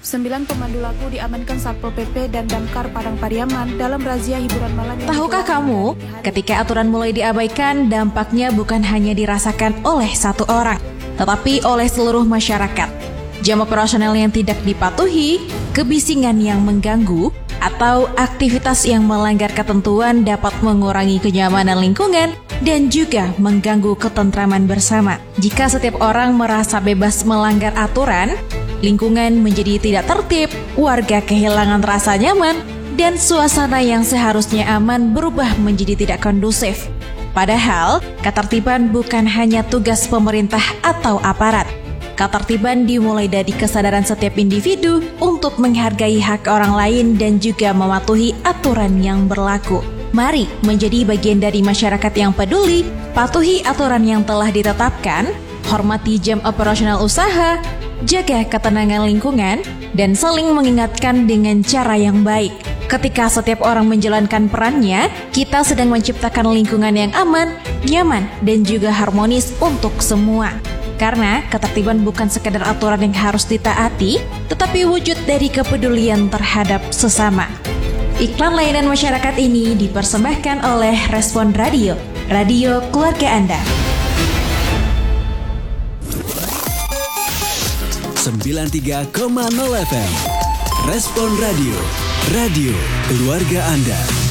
9 pemandu lagu diamankan Satpol PP dan Damkar Padang Pariaman dalam razia hiburan malam. Tahukah kamu, ketika aturan mulai diabaikan, dampaknya bukan hanya dirasakan oleh satu orang, tetapi oleh seluruh masyarakat. Jam operasional yang tidak dipatuhi, kebisingan yang mengganggu, atau aktivitas yang melanggar ketentuan dapat mengurangi kenyamanan lingkungan dan juga mengganggu ketentraman bersama. Jika setiap orang merasa bebas melanggar aturan, lingkungan menjadi tidak tertib, warga kehilangan rasa nyaman, dan suasana yang seharusnya aman berubah menjadi tidak kondusif. Padahal, ketertiban bukan hanya tugas pemerintah atau aparat. Ketertiban dimulai dari kesadaran setiap individu untuk menghargai hak orang lain dan juga mematuhi aturan yang berlaku. Mari menjadi bagian dari masyarakat yang peduli, patuhi aturan yang telah ditetapkan, hormati jam operasional usaha, jaga ketenangan lingkungan, dan saling mengingatkan dengan cara yang baik. Ketika setiap orang menjalankan perannya, kita sedang menciptakan lingkungan yang aman, nyaman, dan juga harmonis untuk semua. Karena ketertiban bukan sekedar aturan yang harus ditaati, tetapi wujud dari kepedulian terhadap sesama. Iklan layanan masyarakat ini dipersembahkan oleh Respon Radio, radio keluarga Anda. 93,0 FM Respon Radio, radio keluarga Anda.